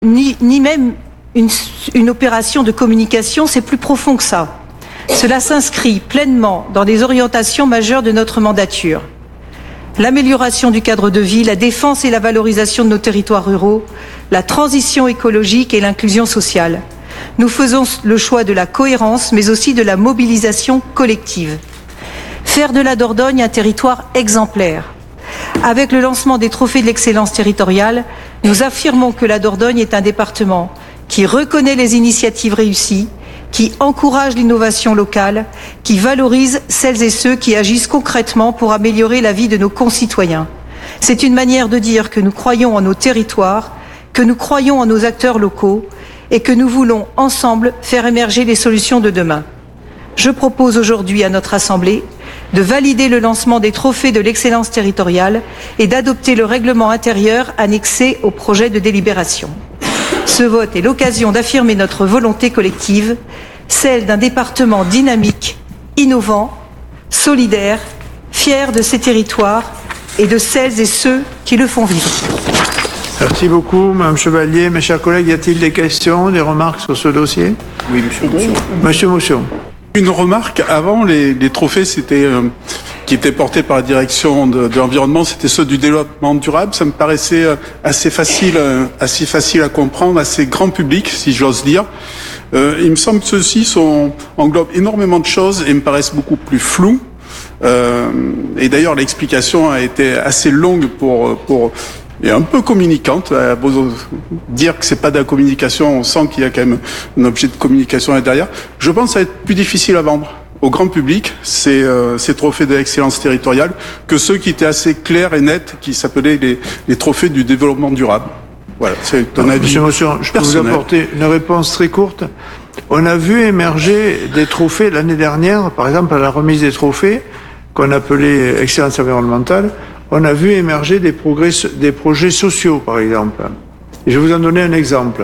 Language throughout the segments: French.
ni même une opération de communication, c'est plus profond que ça. Cela s'inscrit pleinement dans les orientations majeures de notre mandature. L'amélioration du cadre de vie, la défense et la valorisation de nos territoires ruraux, la transition écologique et l'inclusion sociale. Nous faisons le choix de la cohérence, mais aussi de la mobilisation collective. Faire de la Dordogne un territoire exemplaire. Avec le lancement des trophées de l'excellence territoriale, nous affirmons que la Dordogne est un département qui reconnaît les initiatives réussies, qui encourage l'innovation locale, qui valorise celles et ceux qui agissent concrètement pour améliorer la vie de nos concitoyens. C'est une manière de dire que nous croyons en nos territoires, que nous croyons en nos acteurs locaux et que nous voulons ensemble faire émerger les solutions de demain. Je propose aujourd'hui à notre Assemblée de valider le lancement des trophées de l'excellence territoriale et d'adopter le règlement intérieur annexé au projet de délibération. Ce vote est l'occasion d'affirmer notre volonté collective, celle d'un département dynamique, innovant, solidaire, fier de ses territoires et de celles et ceux qui le font vivre. Merci beaucoup, Mme Chevalier. Mes chers collègues, y a-t-il des questions, des remarques sur ce dossier? Oui, Monsieur Mousson. Monsieur Mousson. Une remarque, avant les trophées qui étaient portés par la direction de l'environnement, c'était ceux du développement durable. Ça me paraissait assez facile à comprendre, assez grand public, si j'ose dire. Il me semble que ceux-ci englobent énormément de choses et me paraissent beaucoup plus flous. Et d'ailleurs, l'explication a été assez longue et un peu communicante. Beau dire que c'est pas de la communication, on sent qu'il y a quand même un objet de communication là derrière. Je pense que ça va être plus difficile à vendre au grand public, ces trophées de l'excellence territoriale, que ceux qui étaient assez clairs et nets, qui s'appelaient les trophées du développement durable. Voilà, c'est un avis. Monsieur Mousson, je peux vous apporter une réponse très courte. On a vu émerger des trophées l'année dernière, par exemple à la remise des trophées, qu'on appelait excellence environnementale. On a vu émerger des projets sociaux, par exemple. Et je vais vous en donner un exemple.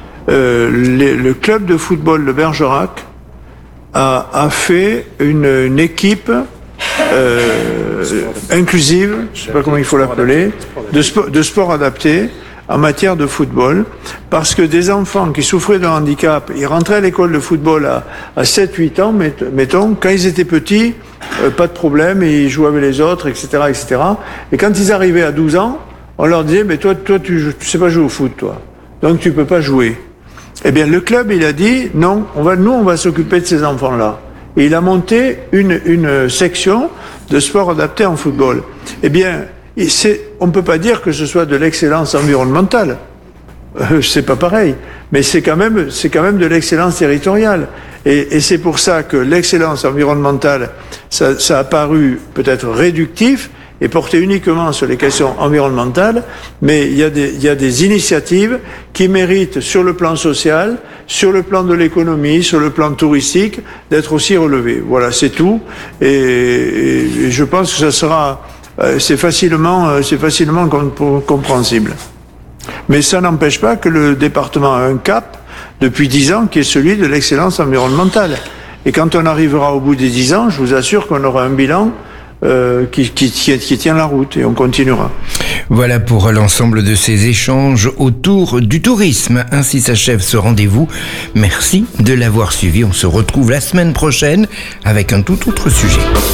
Le club de football de Bergerac a fait une équipe inclusive, je ne sais pas comment il faut l'appeler, de sport adapté en matière de football, parce que des enfants qui souffraient de handicap, ils rentraient à l'école de football à 7-8 ans, mettons, quand ils étaient petits, pas de problème, ils jouaient avec les autres, etc., etc. Et quand ils arrivaient à 12 ans, on leur disait, mais toi, tu sais pas jouer au foot, toi. Donc tu peux pas jouer. Eh bien, le club, il a dit, non, on va s'occuper de ces enfants-là. Et il a monté une section de sport adapté en football. Eh bien, on peut pas dire que ce soit de l'excellence environnementale. C'est pas pareil. Mais c'est quand même de l'excellence territoriale. Et c'est pour ça que l'excellence environnementale, ça a paru peut-être réductif et porté uniquement sur les questions environnementales, mais il y a des initiatives qui méritent sur le plan social, sur le plan de l'économie, sur le plan touristique, d'être aussi relevées. Voilà, c'est tout. Et je pense que ça sera, c'est facilement compréhensible. Mais ça n'empêche pas que le département a un cap depuis 10 ans qui est celui de l'excellence environnementale. Et quand on arrivera au bout des 10 ans, je vous assure qu'on aura un bilan qui tient la route et on continuera. Voilà pour l'ensemble de ces échanges autour du tourisme. Ainsi s'achève ce rendez-vous. Merci de l'avoir suivi. On se retrouve la semaine prochaine avec un tout autre sujet.